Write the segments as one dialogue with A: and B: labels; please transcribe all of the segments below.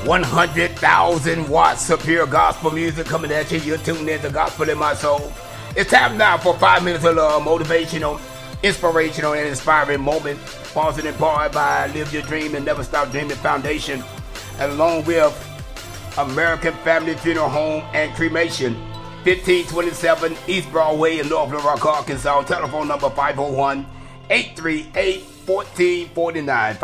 A: 100,000 watts of pure gospel music coming at you. You're tuned in to Gospel in My Soul. It's time now for 5 minutes of motivational, inspirational, and inspiring moment. Sponsored and powered by Live Your Dream and Never Stop Dreaming Foundation, and along with American Family Funeral Home and Cremation, 1527 East Broadway in North Little Rock, Arkansas. Telephone number 501-838-1449.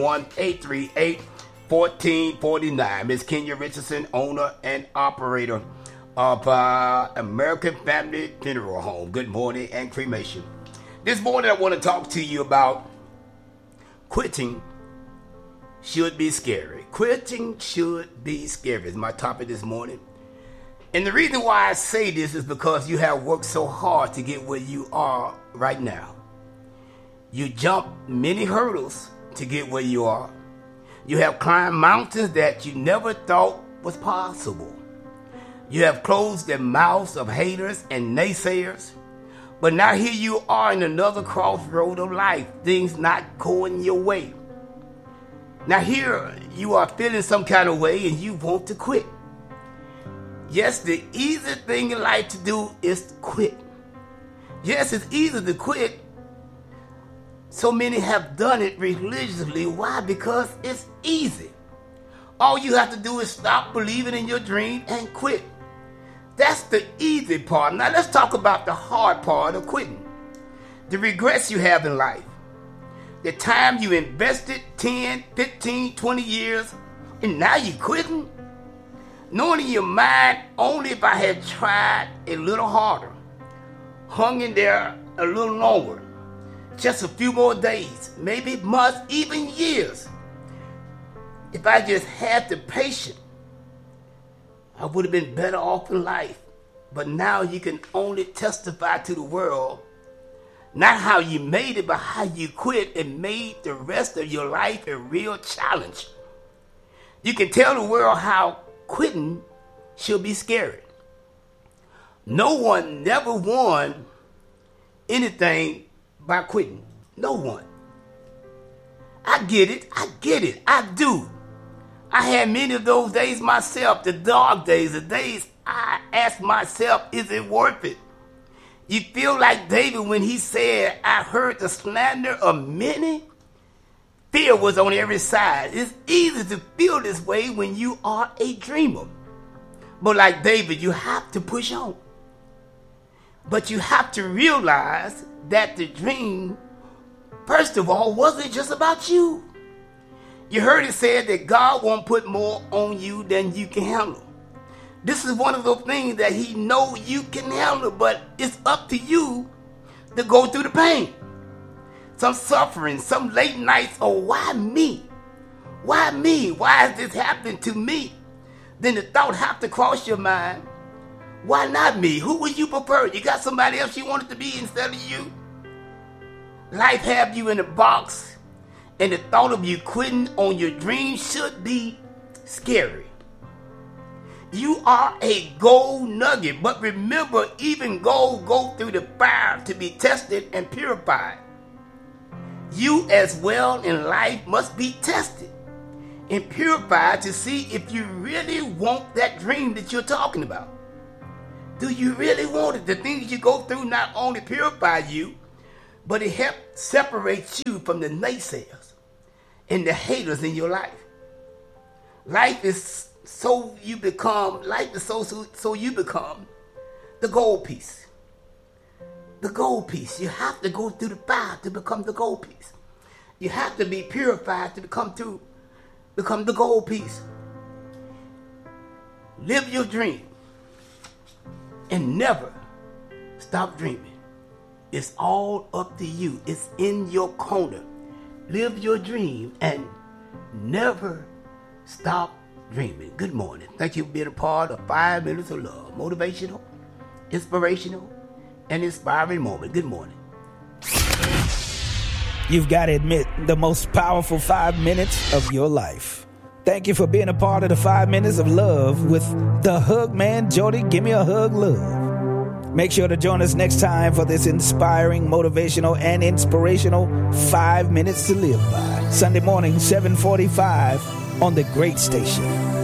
A: 501-838-1449. Ms. Kenya Richardson, owner and operator of American Family Funeral Home. Good morning and cremation. This morning I want to talk to you about quitting should be scary. Quitting should be scary is my topic this morning. And the reason why I say this is because you have worked so hard to get where you are right now. You jumped many hurdles to get where you are. You have climbed mountains that you never thought was possible. You have closed the mouths of haters and naysayers. But now here you are in another crossroad of life. Things not going your way. Now here you are feeling some kind of way and you want to quit. Yes, the easy thing in life to do is to quit. Yes, it's easy to quit. So many have done it religiously. Why? Because it's easy. All you have to do is stop believing in your dream and quit. That's the easy part. Now let's talk about the hard part of quitting. The regrets you have in life. The time you invested 10, 15, 20 years, and now you're quitting. Knowing in your mind, only if I had tried a little harder, hung in there a little longer, just a few more days, maybe months, even years. If I just had the patience, I would have been better off in life. But now you can only testify to the world, not how you made it, but how you quit and made the rest of your life a real challenge. You can tell the world how quitting should be scary. No one never won anything by quitting. No one. I get it. I do. I had many of those days myself, the dark days, the days I asked myself, is it worth it? You feel like David when he said, I heard the slander of many. Fear was on every side. It's easy to feel this way when you are a dreamer. But like David, you have to push on. But you have to realize that the dream, first of all, wasn't just about you. You heard it said that God won't put more on you than you can handle. This is one of those things that he knows you can handle, but it's up to you to go through the pain. Some suffering, some late nights, oh, why me? Why me? Why is this happening to me? Then the thought have to cross your mind. Why not me? Who would you prefer? You got somebody else you wanted to be instead of you? Life have you in a box, and the thought of you quitting on your dream should be scary. You are a gold nugget, but remember, even gold go through the fire to be tested and purified. You as well in life must be tested and purified to see if you really want that dream that you're talking about. Do you really want it? The things you go through not only purify you, but it helps separate you from the naysayers and the haters in your life. Life is so you become the gold piece. The gold piece. You have to go through the fire to become the gold piece. You have to be purified to become the gold piece. Live your dream and never stop dreaming. It's all up to you. It's in your corner. Live your dream and never stop dreaming. Good morning. Thank you for being a part of 5 minutes of love. Motivational, inspirational, and inspiring moment. Good morning.
B: You've got to admit, the most powerful 5 minutes of your life. Thank you for being a part of the 5 minutes of love with the Hug Man, Jody. Give me a hug, love. Make sure to join us next time for this inspiring, motivational, and inspirational 5 Minutes to Live By. Sunday morning, 7:45 on the Great Station.